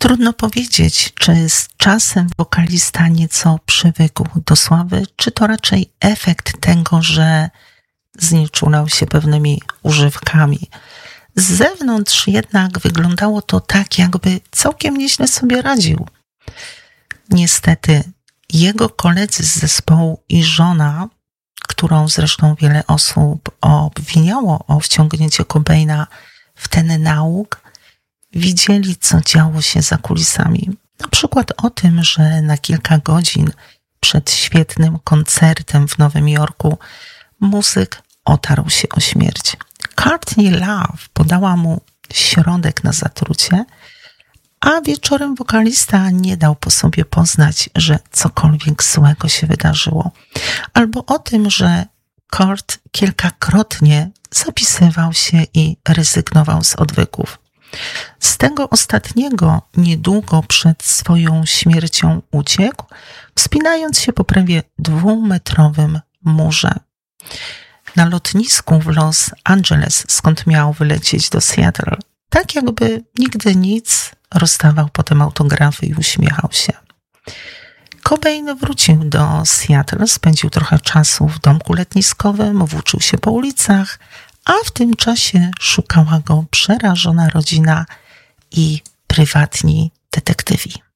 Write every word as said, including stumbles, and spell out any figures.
Trudno powiedzieć, czy z czasem wokalista nieco przywykł do sławy, czy to raczej efekt tego, że znieczulał się pewnymi używkami. Z zewnątrz jednak wyglądało to tak, jakby całkiem nieźle sobie radził. Niestety jego koledzy z zespołu i żona, którą zresztą wiele osób obwiniało o wciągnięcie Cobaina w ten nałóg, widzieli, co działo się za kulisami. Na przykład o tym, że na kilka godzin przed świetnym koncertem w Nowym Jorku muzyk otarł się o śmierć. Courtney Love podała mu środek na zatrucie, a wieczorem wokalista nie dał po sobie poznać, że cokolwiek złego się wydarzyło. Albo o tym, że Kurt kilkakrotnie zapisywał się i rezygnował z odwyków. Z tego ostatniego niedługo przed swoją śmiercią uciekł, wspinając się po prawie dwumetrowym murze. Na lotnisku w Los Angeles, skąd miał wylecieć do Seattle, tak jakby nigdy nic, rozdawał potem autografy i uśmiechał się. Cobain wrócił do Seattle, spędził trochę czasu w domku letniskowym, włóczył się po ulicach, a w tym czasie szukała go przerażona rodzina i prywatni detektywi.